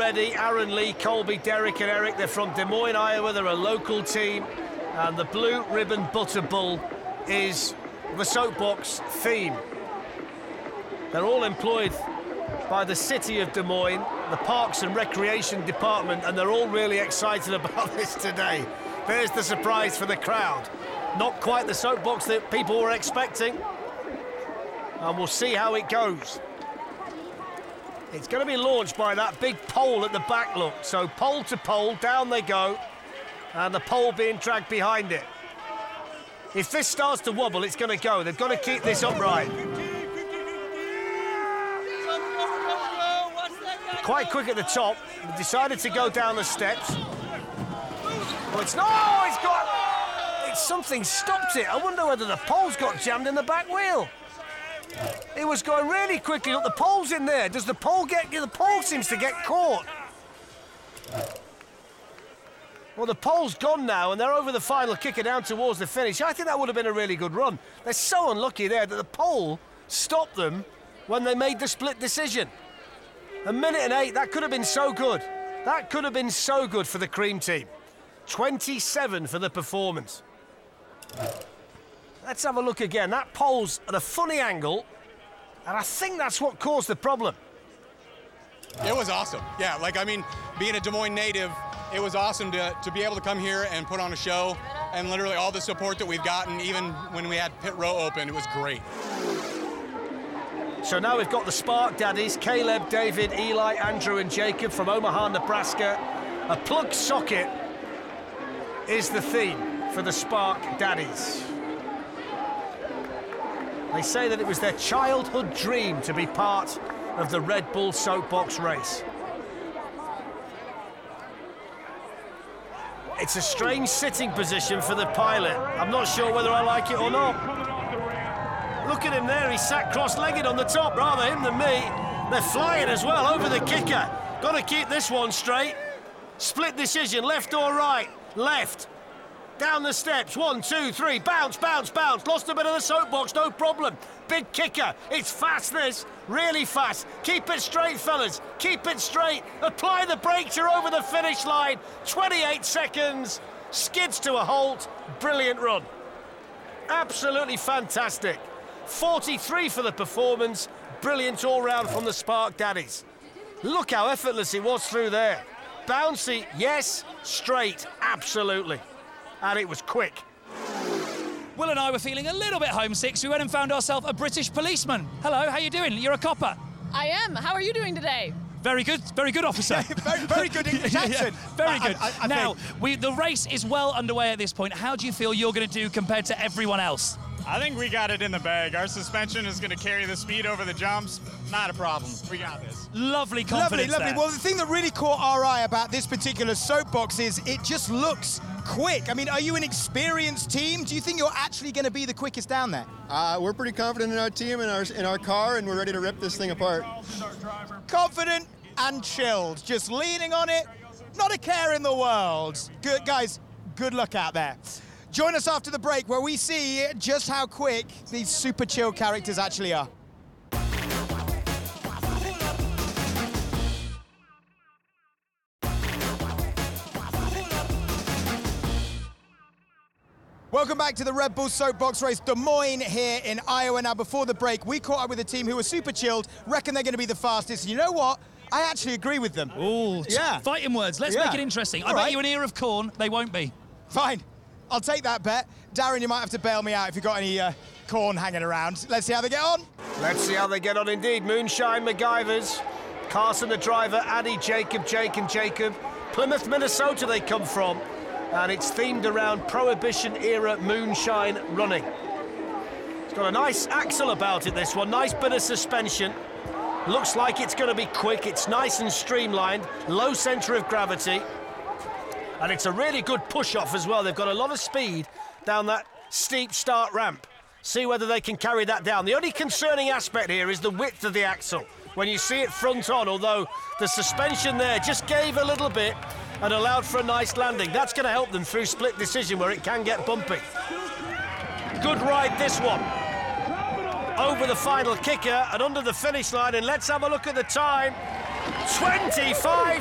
already. Aaron Lee, Colby, Derek and Eric, they're from Des Moines, Iowa. They're a local team. And the Blue Ribbon Butter Bull is the soapbox theme. They're all employed by the city of Des Moines, the Parks and Recreation Department, and they're all really excited about this today. There's the surprise for the crowd. Not quite the soapbox that people were expecting. And we'll see how it goes. It's going to be launched by that big pole at the back, look. So pole to pole, down they go. And the pole being dragged behind it. If this starts to wobble, it's going to go. They've got to keep this upright. Quite quick at the top. They decided to go down the steps. Oh, it's something stopped it. I wonder whether the pole's got jammed in the back wheel. It was going really quickly. Look, the pole's in there. Does the pole the pole seems to get caught. Well, the pole's gone now, and they're over the final kicker down towards the finish. I think that would have been a really good run. They're so unlucky there that the pole stopped them when they made the split decision. 1 minute and 8, that could have been so good. That could have been so good for the cream team. 27 for the performance. Let's have a look again. That pole's at a funny angle, and I think that's what caused the problem. It was awesome. Yeah, being a Des Moines native, it was awesome to be able to come here and put on a show, and literally all the support that we've gotten, even when we had pit row open, it was great. So now we've got the Spark Daddies, Caleb, David, Eli, Andrew and Jacob from Omaha, Nebraska. A plug socket is the theme for the Spark Daddies. They say that it was their childhood dream to be part of the Red Bull soapbox race. It's a strange sitting position for the pilot. I'm not sure whether I like it or not. Look at him there, he's sat cross-legged on the top, rather him than me. They're flying as well over the kicker. Got to keep this one straight. Split decision, left or right? Left. Down the steps, 1, 2, 3, bounce, bounce, bounce. Lost a bit of the soapbox, no problem. Big kicker, it's fast this, really fast. Keep it straight, fellas, keep it straight. Apply the brakes, you're over the finish line. 28 seconds, skids to a halt, brilliant run. Absolutely fantastic. 43 for the performance, brilliant all-round from the Spark Daddies. Look how effortless it was through there. Bouncy, yes, straight, absolutely. And it was quick. Will and I were feeling a little bit homesick, so we went and found ourselves a British policeman. Hello, how you doing? You're a copper. I am. How are you doing today? Very good, officer. very good English accent. Very good. Now, the race is well underway at this point. How do you feel you're going to do compared to everyone else? I think we got it in the bag. Our suspension is going to carry the speed over the jumps. Not a problem. We got this. Lovely confidence there. Well, the thing that really caught our eye about this particular soapbox is it just looks quick. I mean, are you an experienced team? Do you think you're actually going to be the quickest down there? We're pretty confident in our team and in our car, and we're ready to rip this thing apart. Confident and chilled, just leaning on it, not a care in the world. Good, guys, good luck out there. Join us after the break where we see just how quick these super chill characters actually are. Welcome back to the Red Bull Soapbox Race, Des Moines here in Iowa. Now, before the break, we caught up with a team who were super chilled, reckon they're going to be the fastest. And you know what? I actually agree with them. Ooh, yeah. Fighting words. Let's make it interesting. I bet you an ear of corn. They won't be. Fine. I'll take that bet. Darren, you might have to bail me out if you've got any corn hanging around. Let's see how they get on. Let's see how they get on indeed. Moonshine MacGyvers, Carson the driver, Addy, Jacob, Jake and Jacob. Plymouth, Minnesota they come from. And it's themed around Prohibition-era moonshine running. It's got a nice axle about it, this one. Nice bit of suspension. Looks like it's going to be quick. It's nice and streamlined. Low centre of gravity. And it's a really good push-off as well. They've got a lot of speed down that steep start ramp. See whether they can carry that down. The only concerning aspect here is the width of the axle. When you see it front on, although the suspension there just gave a little bit and allowed for a nice landing. That's going to help them through split decision where it can get bumpy. Good ride, this one. Over the final kicker and under the finish line, and let's have a look at the time. 25